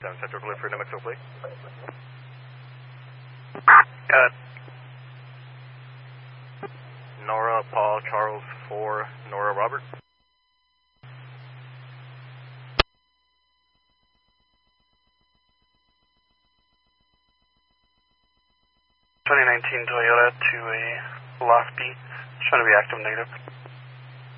Down Central Delivery, New Mexico, please. Nora, Paul, Charles, 4, Nora, Robert. 2019 Toyota to a Loft B, trying to be active negative.